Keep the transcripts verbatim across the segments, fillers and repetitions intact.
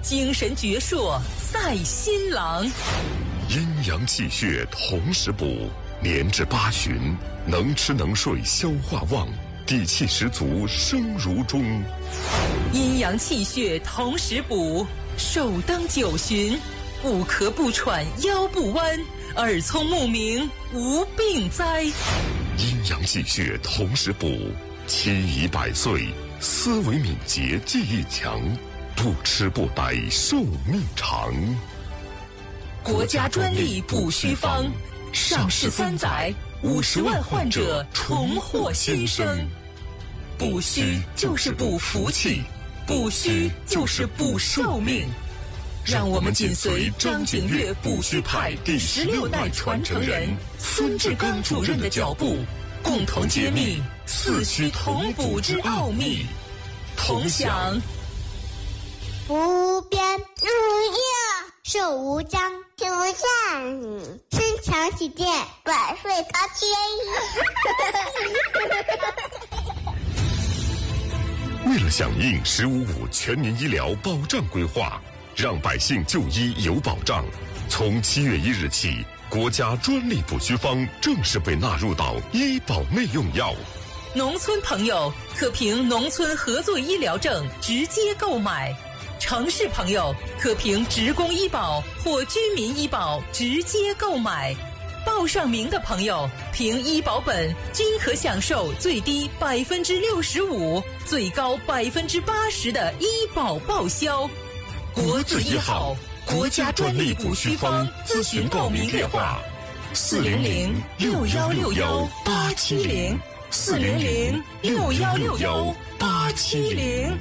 精神矍铄赛新郎。 阴阳气血同时补，年至八旬，能吃能睡消化旺，底气十足生如钟。 阴阳气血同时补，寿登九旬，不咳不喘腰不弯，耳聪目明无病灾。 阴阳气血同时补，七宜百岁，思维敏捷记忆强，不吃不呆寿命长。 国家专利补虚方，上市三载，五十万患者重获新生。补虚就是补福气，补虚就是补寿命。让我们紧随张景岳补虚派第十六代传承人孙志刚主任的脚步，共同揭秘四虚同补之奥秘，同享不变如一，寿无疆，天无限，身强体健，百岁高千亿。为了响应“十五五”全民医疗保障规划，让百姓就医有保障，从七月一日起，国家专利补虚方正式被纳入到医保内用药。 农村朋友可凭农村合作医疗证直接购买，城市朋友可凭职工医保或居民医保直接购买。报上名的朋友凭医保本均可享受最低百分之六十五、最高百分之八十的医保报销。国字一号，国家专利补虚方，咨询报名电话：四零零六幺六幺八七零，四零零六幺六幺八七零。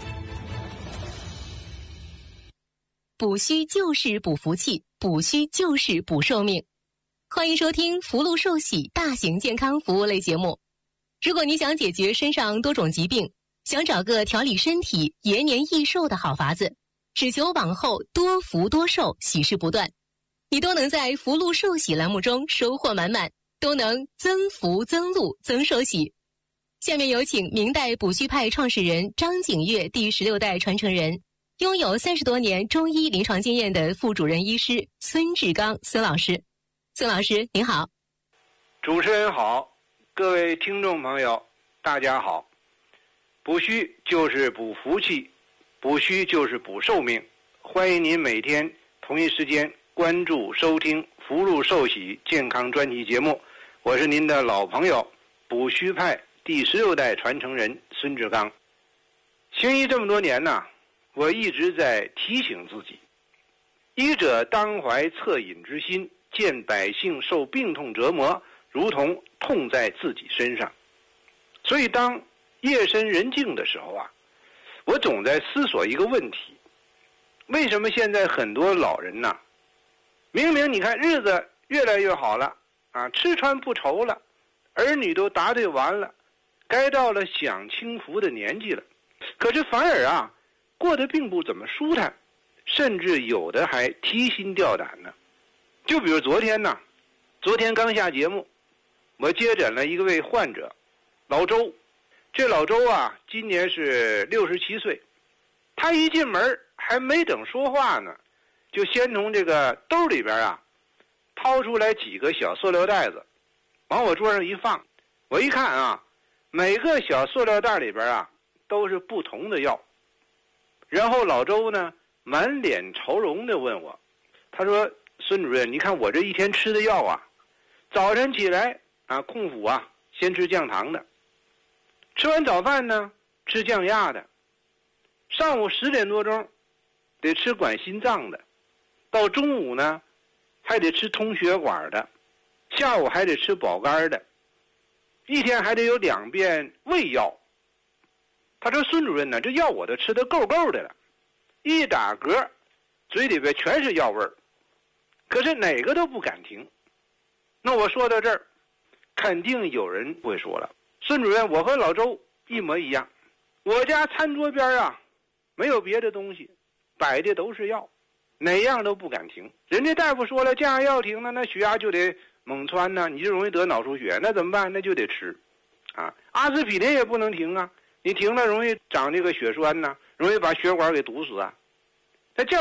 补虚就是补福气，补虚就是补寿命。欢迎收听福禄寿喜大型健康服务类节目。如果你想解决身上多种疾病，想找个调理身体、延年益寿的好法子，只求往后多福多寿，喜事不断，你都能在福禄寿喜栏目中收获满满，都能增福增禄增寿喜。下面有请明代补虚派创始人张景岳第十六代传承人，拥有三十多年中医临床经验的副主任医师孙志刚孙老师。孙老师您好。 主持人好，各位听众朋友大家好。补虚就是补福气，补虚就是补寿命。欢迎您每天同一时间关注收听福禄寿喜健康专题节目，我是您的老朋友补虚派第十六代传承人孙志刚。行医这么多年呢，我一直在提醒自己，医者当怀恻隐之心，见百姓受病痛折磨，如同痛在自己身上。所以当夜深人静的时候啊，我总在思索一个问题，为什么现在很多老人呢，明明你看日子越来越好了啊，吃穿不愁了，儿女都答对完了，该到了享清福的年纪了，可是反而啊过得并不怎么舒坦，甚至有的还提心吊胆呢。就比如昨天呢，昨天刚下节目，我接诊了一个位患者老周。这老周啊今年是六十七岁，他一进门还没等说话呢，就先从这个兜里边啊掏出来几个小塑料袋子，往我桌上一放。我一看啊，每个小塑料袋里边啊都是不同的药。然后老周呢满脸愁容地问我，他说，孙主任，你看我这一天吃的药啊，早晨起来啊空腹啊先吃降糖的，吃完早饭呢吃降压的，上午十点多钟得吃管心脏的，到中午呢还得吃通血管的，下午还得吃保肝的，一天还得有两遍胃药。他说，孙主任呢，这药我都吃得够够的了，一打嗝嘴里边全是药味儿，可是哪个都不敢停。那我说到这儿，肯定有人会说了，孙主任，我和老周一模一样，我家餐桌边啊没有别的东西，摆的都是药，哪样都不敢停。人家大夫说了，降压药停了，那血压就得猛窜呢，你就容易得脑出血，那怎么办？那就得吃啊。阿司匹林也不能停啊，你停了容易长这个血栓呢，容易把血管给堵死啊。那降